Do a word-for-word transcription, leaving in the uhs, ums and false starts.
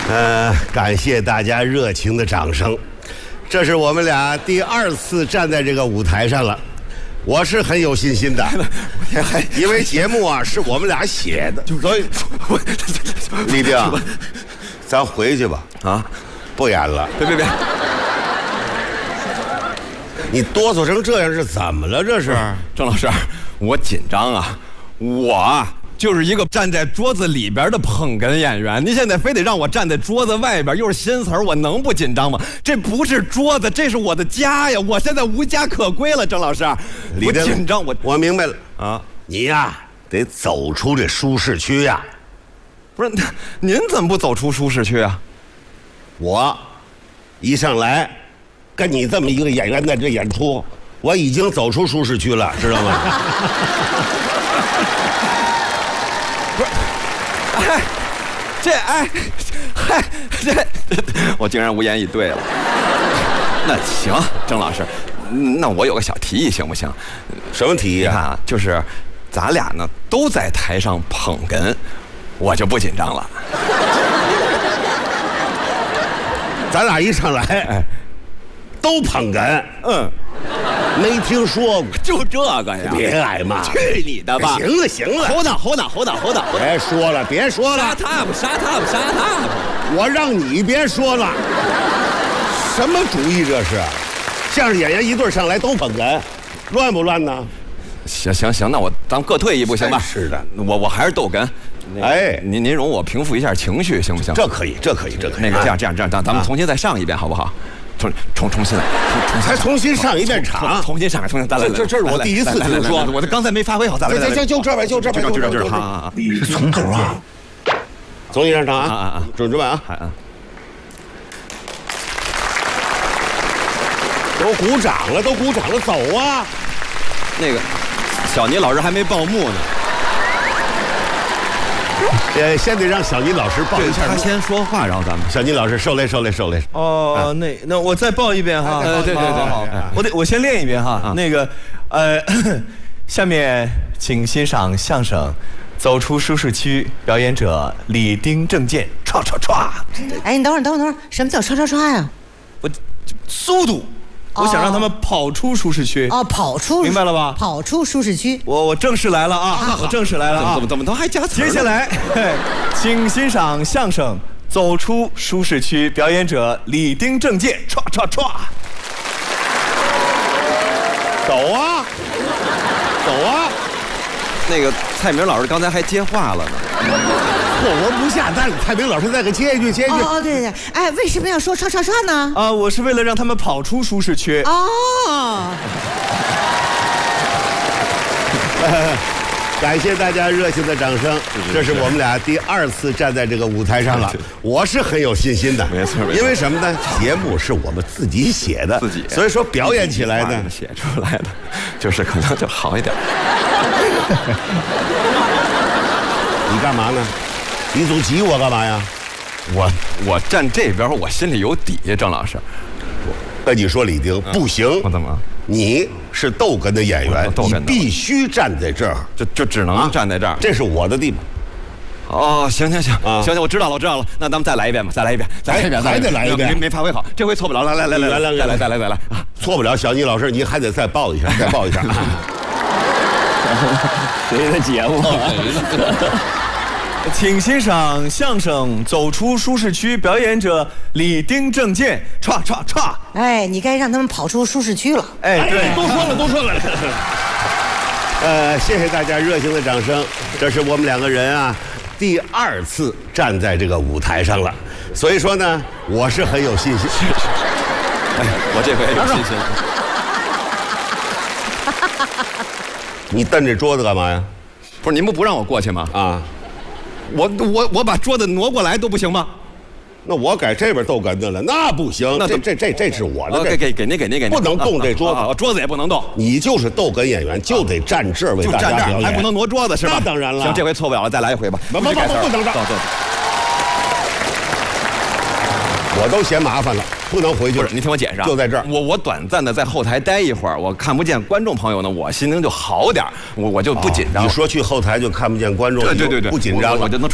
呃，感谢大家热情的掌声。这是我们俩第二次站在这个舞台上了，我是很有信心的，因为节目啊是我们俩写的，所以李丁，咱回去吧啊，不演了。 别别别， 你哆嗦成这样是怎么了？这是郑老师，我紧张啊，我。就是一个站在桌子里边的捧哏演员，您现在非得让我站在桌子外边，又是新词儿，我能不紧张吗？这不是桌子，这是我的家呀！我现在无家可归了，郑老师，我紧张，我我明白了啊！你呀，得走出这舒适区呀！ 不是，您怎么不走出舒适区啊？ 我一上来跟你这么一个演员在这演出，我已经走出舒适区了，知道吗？ 哎，这哎，嗨，这我竟然无言以对了。那行，郑老师，那我有个小提议行不行？ 什么提议啊？ 你看啊，就是咱俩呢都在台上捧哏，我就不紧张了。 咱俩一上来，哎，都捧哏， 嗯。 没听说过， 就这个呀！ 别挨骂！ 去你的吧！ 行了行了 ，hold on hold on hold on hold on！ 别说了别说了， 沙塔不沙塔不沙塔不！ 我让你别说了，什么主意这是？相声演员一对上来都捧哏，乱不乱呢？ 行行行，那我咱们各退一步行吧？ 是的， 我我还是逗哏。 哎， 您您容我平复一下情绪行不行？ 这可以，这可以，这可以。 那个这样这样这样，咱咱们重新再上一遍好不好？重重重新来， 还重新上一遍场， 重新上，重新再来。 这这是我第一次听说， 我这刚才没发挥好，咱来。 行行，就这呗，就这呗， 就这就这。好好好， 是从头啊，重新上场啊啊啊！ 准准备啊！都鼓掌了，都鼓掌了，走啊！ 那个小倪老师还没报幕呢。 呃，先得让小倪老师报一下， 他先说话，然后咱们小倪老师受累受累受累。 哦，那那我再报一遍哈。 呃，对对对， 好，我得我先练一遍哈。那个，呃，下面请欣赏相声《走出舒适区》，表演者李丁正健，唰唰唰。 哎，你等会儿，等会儿，等会儿，什么叫唰唰唰呀？ 我速度。我想让他们跑出舒适区哦，跑出明白了吧？ 跑出舒适区。 我我正式来了啊！我正式来了啊！ 怎么怎么都还加词？ 接下来，请欣赏相声《走出舒适区》，表演者李丁正健，唰唰唰。 走啊，走啊！ 那个蔡明老师刚才还接话了呢。 过文不下，但是蔡明老师再给接一句，接一句。 哦，对对，哎，为什么要说唰唰唰呢？ 啊，我是为了让他们跑出舒适区。 哦。 感谢大家热情的掌声，这是我们俩第二次站在这个舞台上了，我是很有信心的。 没错，没错。 因为什么呢？节目是我们自己写的， 自己， 所以说表演起来呢， 写出来的，就是可能就好一点。 你干嘛呢？你总挤我干嘛呀？ 我我站这边，我心里有底，郑老师。 跟你说，李丁不行。 我怎么？ 你是逗哏的演员，你必须站在这儿， 就就只能站在这儿。 这是我的地方。 哦，行行行，行行，我知道了，我知道了。那咱们再来一遍吧，再来一遍，再来一遍， 还得来一遍。 没没发挥好，这回错不了。来来来来来来，再来再来再来啊！ 错不了，小倪老师，你还得再报一下，再报一下。 谁的节目？请欣赏相声《走出舒适区》，表演者李丁正健，唰唰唰。 哎，你该让他们跑出舒适区了。 哎，对， 都说了，都说了。呃，谢谢大家热情的掌声。这是我们两个人啊，第二次站在这个舞台上了，所以说呢，我是很有信心。 哎，我这回有信心。 你蹬这桌子干嘛呀？ 不是您不不让我过去吗？ 啊。 我我我把桌子挪过来都不行吗？ 那我改这边逗哏的了，那不行。那这这这这是我的， 给给给您给您给您， 不能动这桌子， 桌子也不能动。 你就是逗哏演员，就得站这儿为大家表演， 还不能挪桌子是吧？ 那当然了。 行，这回错不了了，再来一回吧。 不不不，不能这样。我都嫌麻烦了，不能回去。 不是，您听我解释啊， 就在这儿。 我我短暂的在后台待一会儿，我看不见观众朋友呢，我心情就好点，我我就不紧张。 你说去后台就看不见观众， 对对对对， 不紧张了， 我就能。